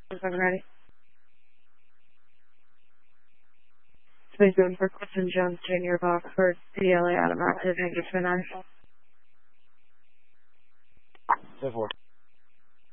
I'm ready. Space Zone for Clifton Jones Jr. Box for DLA Automatic. Thank you for that. 10-4.